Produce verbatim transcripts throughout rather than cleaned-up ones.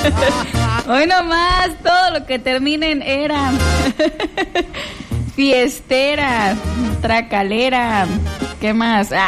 Hoy nomás, todo lo que termine en era. Fiestera, tracalera, ¿qué más? Ah.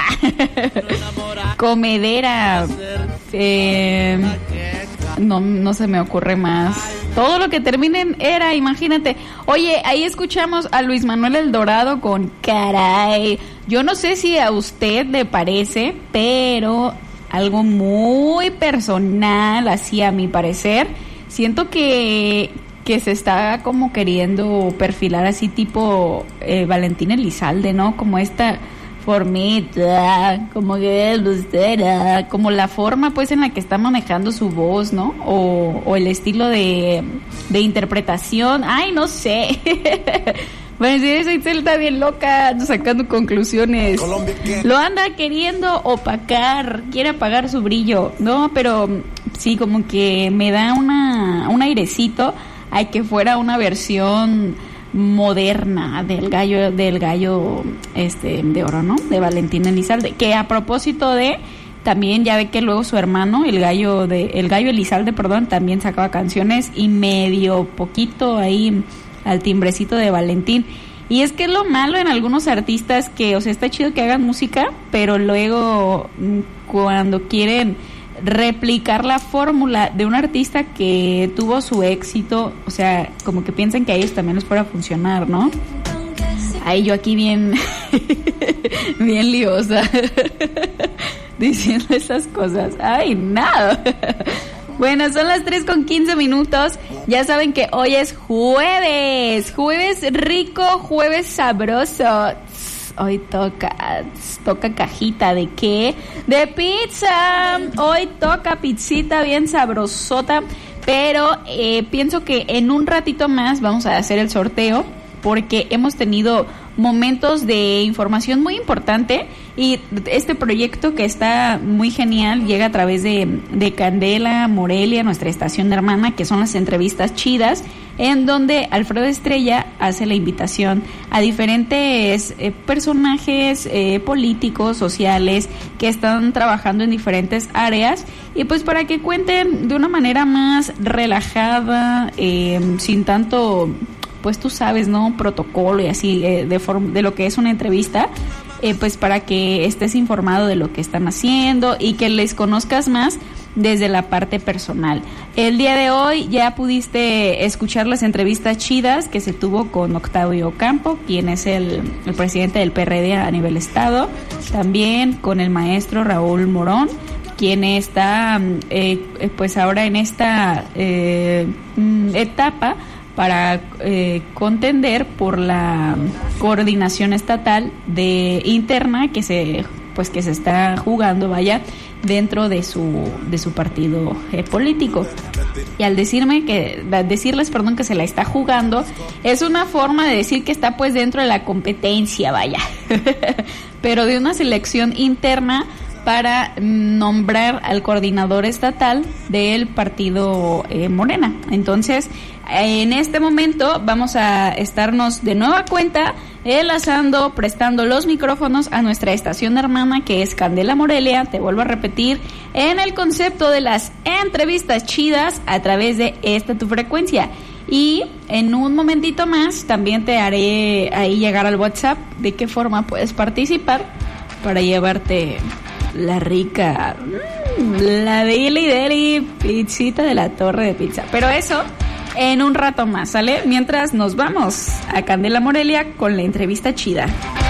Comedera, eh, no, no se me ocurre más. Todo lo que termine en era, imagínate. Oye, ahí escuchamos a Luis Manuel El Dorado con Caray. Yo no sé si a usted le parece, pero algo muy personal, así a mi parecer. Siento que, que se está como queriendo perfilar así tipo eh, Valentín Elizalde, ¿no? Como esta formita, como que es lucera, como la forma pues en la que está manejando su voz, ¿no? O, o el estilo de, de interpretación. Ay, no sé. Bueno, si esa Itzel está bien loca, sacando conclusiones. Lo anda queriendo opacar, quiere apagar su brillo, ¿no? Pero sí, como que me da una un airecito a que fuera una versión moderna del gallo del gallo este de oro, ¿no? De Valentín Elizalde, que a propósito de también ya ve que luego su hermano, el gallo de el gallo Elizalde, perdón, también sacaba canciones y medio poquito ahí al timbrecito de Valentín. Y es que es lo malo en algunos artistas que, o sea, está chido que hagan música, pero luego cuando quieren replicar la fórmula de un artista que tuvo su éxito, o sea, como que piensan que a ellos también les fuera a funcionar, ¿no? Ahí yo aquí bien bien liosa diciendo esas cosas. Ay, nada. Bueno, son las tres con quince minutos. Ya saben que hoy es jueves. Jueves rico, jueves sabroso. Hoy toca, toca cajita ¿de qué? De pizza. Hoy toca pizzita bien sabrosota. Pero eh, pienso que en un ratito más vamos a hacer el sorteo, porque hemos tenido momentos de información muy importante y este proyecto que está muy genial llega a través de, de Candela Morelia, nuestra estación hermana, que son las entrevistas chidas, en donde Alfredo Estrella hace la invitación a diferentes eh, personajes eh, políticos, sociales, que están trabajando en diferentes áreas, y pues para que cuenten de una manera más relajada, eh, sin tanto, pues tú sabes, ¿no? Protocolo y así, eh, de, form- de lo que es una entrevista, eh, pues para que estés informado de lo que están haciendo y que les conozcas más desde la parte personal. El día de hoy ya pudiste escuchar las entrevistas chidas que se tuvo con Octavio Ocampo, quien es el, el presidente del P R D a nivel estado, también con el maestro Raúl Morón, quien está eh, pues ahora en esta eh, etapa para eh, contender por la coordinación estatal de interna que se pues que se está jugando, vaya, dentro de su de su partido eh, político. Y al decirme que decirles, perdón, que se la está jugando, es una forma de decir que está pues dentro de la competencia, vaya. Pero de una selección interna para nombrar al coordinador estatal del partido eh, Morena. Entonces, en este momento vamos a estarnos de nueva cuenta enlazando, prestando los micrófonos a nuestra estación hermana, que es Candela Morelia, te vuelvo a repetir, en el concepto de las entrevistas chidas a través de esta tu frecuencia. Y en un momentito más también te haré ahí llegar al WhatsApp de qué forma puedes participar para llevarte la rica, la Deli Deli pizzita de la Torre de Pizza. Pero eso en un rato más, ¿sale? Mientras nos vamos a Candela Morelia con la entrevista chida.